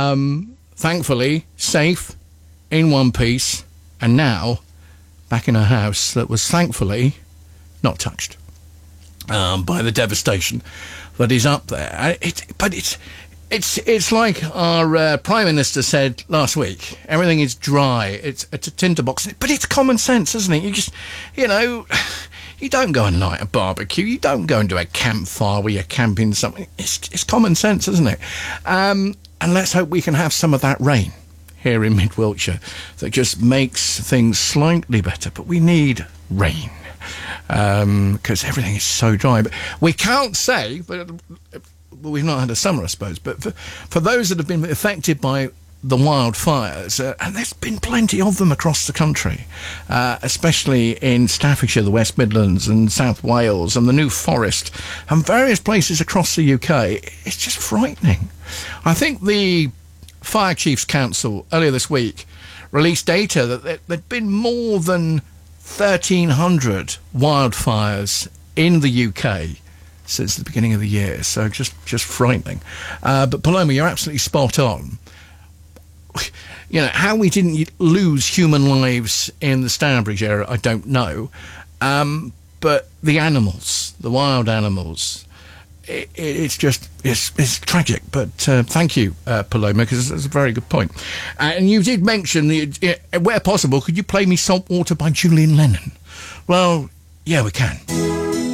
Thankfully, safe, in one piece, and now back in her house that was thankfully not touched by the devastation that is up there. It's like our Prime Minister said last week. Everything is dry. It's a tinderbox. But it's common sense, isn't it? You just, you don't go and light a barbecue. You don't go and do a campfire where you're camping something. It's common sense, isn't it? And let's hope we can have some of that rain here in mid-Wiltshire that just makes things slightly better. But we need rain because everything is so dry. But we can't say... Well, we've not had a summer, I suppose, but for those that have been affected by the wildfires, and there's been plenty of them across the country, especially in Staffordshire, the West Midlands and South Wales and the New Forest and various places across the UK, it's just frightening. I think the Fire Chiefs Council earlier this week released data that there'd been more than 1,300 wildfires in the UK since the beginning of the year, so just frightening. But Paloma, you're absolutely spot on. How we didn't lose human lives in the Stourbridge area, I don't know. But the animals, the wild animals, it's tragic. But thank you, Paloma, because that's a very good point. And you did mention, where possible, could you play me Saltwater by Julian Lennon? Well, yeah, we can.